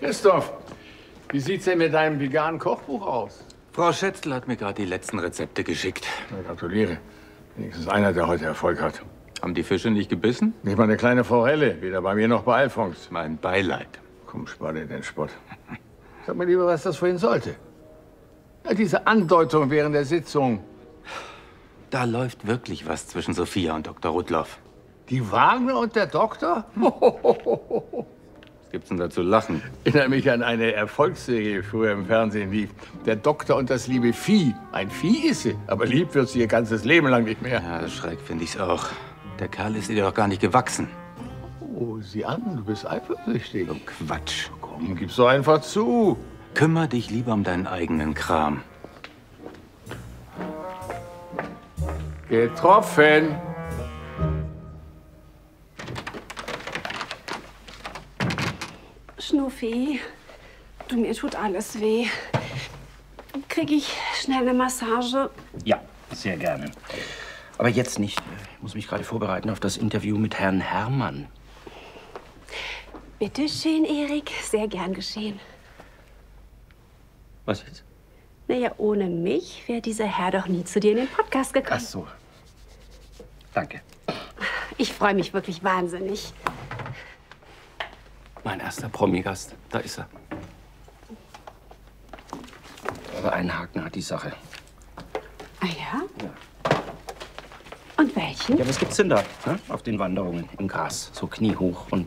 Christoph, wie sieht's denn mit deinem veganen Kochbuch aus? Frau Schätzl hat mir gerade die letzten Rezepte geschickt. Na, gratuliere. Wenigstens einer, der heute Erfolg hat. Haben die Fische nicht gebissen? Nicht mal eine kleine Forelle, weder bei mir noch bei Alfons. Mein Beileid. Komm, spar dir den Spott. Sag mir lieber, was das vorhin sollte. Ja, diese Andeutung während der Sitzung. Da läuft wirklich was zwischen Sophia und Dr. Rudloff. Die Wagner und der Doktor? Was gibt's denn da zu lachen? Erinnere mich an eine Erfolgsserie, die früher im Fernsehen lief. Der Doktor und das liebe Vieh. Ein Vieh ist sie, aber lieb wird sie ihr ganzes Leben lang nicht mehr. Ja, schräg finde ich's auch. Der Kerl ist ihr doch gar nicht gewachsen. Oh, sieh an, du bist eifersüchtig. So Quatsch. Komm, gib's doch einfach zu. Kümmer dich lieber um deinen eigenen Kram. Getroffen. Schnuffi, du, mir tut alles weh. Krieg ich schnell eine Massage? Ja, sehr gerne. Aber jetzt nicht. Ich muss mich gerade vorbereiten auf das Interview mit Herrn Herrmann. Bitte schön, Erik. Sehr gern geschehen. Was jetzt? Naja, ohne mich wäre dieser Herr doch nie zu dir in den Podcast gekommen. Ach so. Danke. Ich freue mich wirklich wahnsinnig. Mein erster Promi-Gast. Da ist er. Aber einen Haken hat die Sache. Ah ja? Ja. Und welchen? Ja, was gibt's denn da? Ne? Auf den Wanderungen im Gras. So kniehoch und...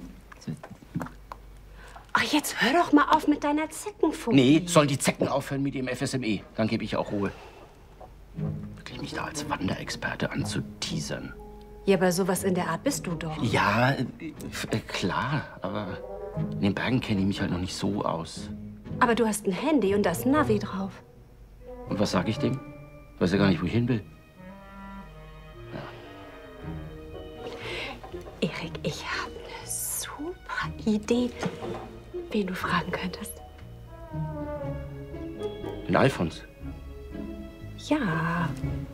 Ach, jetzt hör doch mal auf mit deiner Zeckenphobie. Nee, sollen die Zecken aufhören mit dem FSME. Dann gebe ich auch Ruhe. Wirklich mich da als Wanderexperte anzuteasern. Ja, aber sowas in der Art bist du doch. Ja, klar. Aber in den Bergen kenne ich mich halt noch nicht so aus. Aber du hast ein Handy und da ist ein Navi drauf. Und was sag ich dem? Weiß ja gar nicht, wo ich hin will. Erik, ich habe eine super Idee, wen du fragen könntest. Den Alfons. Ja,